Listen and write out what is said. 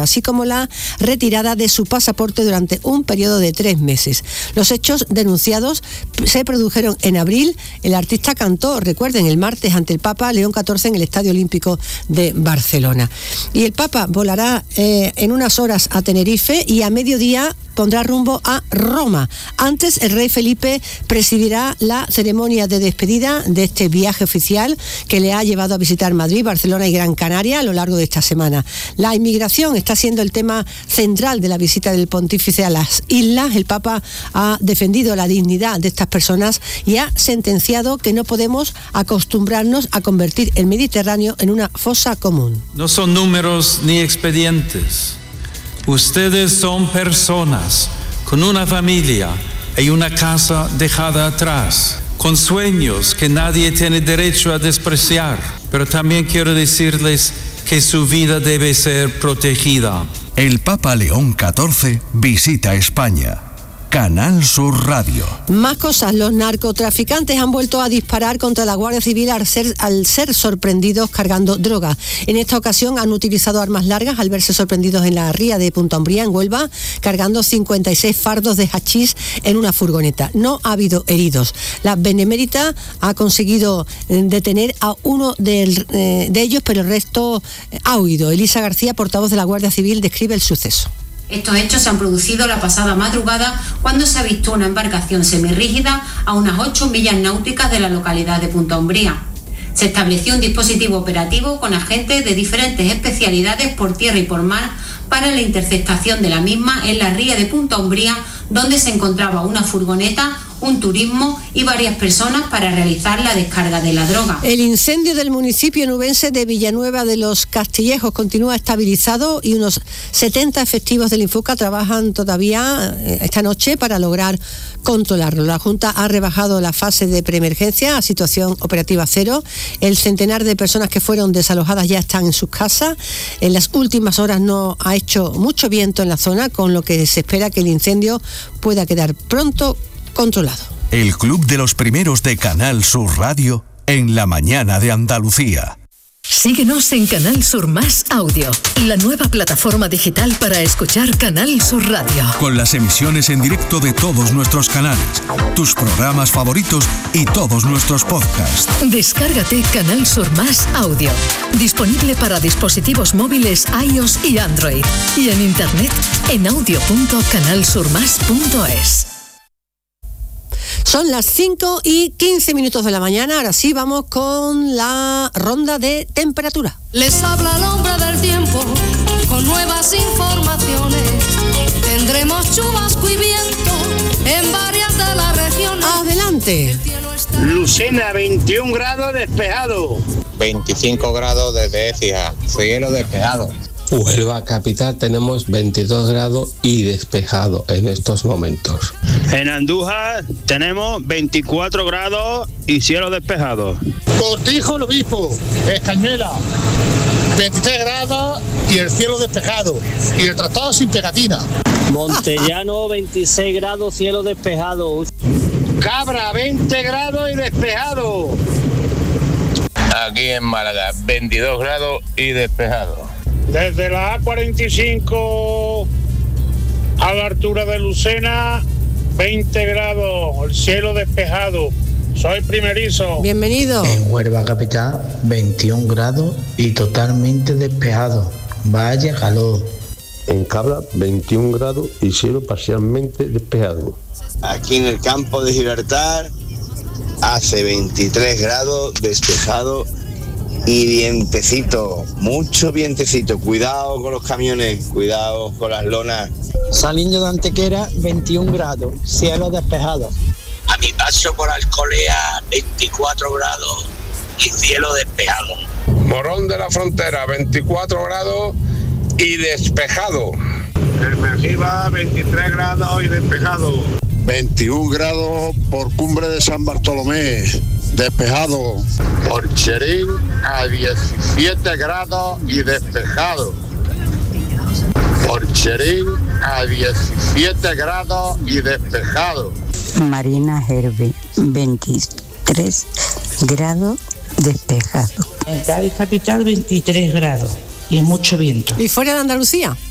así como la retirada de su pasaporte durante un periodo de 3 meses. Los hechos denunciados se produjeron en abril. El artista cantó, recuerden, el martes ante el Papa León XIV en el Estadio Olímpico de Barcelona. Y el Papa volará en unas horas a Tenerife y a mediodía pondrá rumbo a Roma. Antes, el rey Felipe presidirá la ceremonia de despedida de este viaje oficial que le ha llevado a visitar Madrid, Barcelona y Gran Canaria a lo largo de esta semana. La inmigración está siendo el tema central de la visita del pontífice a las islas. El Papa ha defendido la dignidad de estas personas y ha sentenciado que no podemos acostumbrarnos a convertir el Mediterráneo en una fosa común. No son números ni expedientes. Ustedes son personas con una familia y una casa dejada atrás, con sueños que nadie tiene derecho a despreciar. Pero también quiero decirles que su vida debe ser protegida. El Papa León XIV visita España. Canal Sur Radio. Más cosas. Los narcotraficantes han vuelto a disparar contra la Guardia Civil al ser sorprendidos cargando droga. En esta ocasión han utilizado armas largas al verse sorprendidos en la ría de Punta Umbría, en Huelva, cargando 56 fardos de hachís en una furgoneta. No ha habido heridos. La Benemérita ha conseguido detener a uno de ellos, pero el resto ha huido. Elisa García, portavoz de la Guardia Civil, describe el suceso. Estos hechos se han producido la pasada madrugada cuando se avistó una embarcación semirrígida a unas 8 millas náuticas de la localidad de Punta Umbría. Se estableció un dispositivo operativo con agentes de diferentes especialidades por tierra y por mar para la interceptación de la misma en la ría de Punta Umbría, donde se encontraba una furgoneta, un turismo y varias personas para realizar la descarga de la droga. El incendio del municipio nubense de Villanueva de los Castillejos continúa estabilizado y unos 70 efectivos del Infuca trabajan todavía esta noche para lograr controlarlo. La Junta ha rebajado la fase de preemergencia a situación operativa cero. El centenar de personas que fueron desalojadas ya están en sus casas. En las últimas horas no ha hecho mucho viento en la zona, con lo que se espera que el incendio pueda quedar pronto controlado. El Club de los Primeros de Canal Sur Radio en la mañana de Andalucía. Síguenos en Canal Sur Más Audio, la nueva plataforma digital para escuchar Canal Sur Radio. Con las emisiones en directo de todos nuestros canales, tus programas favoritos y todos nuestros podcasts. Descárgate Canal Sur Más Audio, disponible para dispositivos móviles iOS y Android, y en internet en audio.canalsurmas.es. Son las 5:15 de la mañana. Ahora sí, vamos con la ronda de temperatura. Les habla el hombre del tiempo con nuevas informaciones. Tendremos chubasco y viento en varias de las regiones. Adelante. Lucena, 21 grados despejado. 25 grados desde Écija, cielo despejado. Huelva capital tenemos 22 grados y despejado en estos momentos. En Andújar tenemos 24 grados y cielo despejado. Cortijo lo mismo, Escañuela, 23 grados y el cielo despejado. Y el tratado sin pegatina. Montellano, 26 grados, cielo despejado. Cabra, 20 grados y despejado. Aquí en Málaga, 22 grados y despejado. Desde la A45 a la altura de Lucena, 20 grados, el cielo despejado. Soy primerizo. Bienvenido. En Huelva capital, 21 grados y totalmente despejado. Vaya calor. En Cabra, 21 grados y cielo parcialmente despejado. Aquí en el campo de Gibraltar hace 23 grados despejado y vientecito, mucho vientecito. Cuidado con los camiones, cuidado con las lonas. Saliendo de Antequera, 21 grados, cielo despejado. A mi paso por Alcolea, 24 grados y cielo despejado. Morón de la Frontera, 24 grados y despejado. Hermesiva, 23 grados y despejado. 21 grados por Cumbre de San Bartolomé, despejado. Porcherín a 17 grados y despejado. Porcherín a 17 grados y despejado. Marina Herve, 23 grados despejado. En Cádiz capital, 23 grados y mucho viento. ¿Y fuera de Andalucía?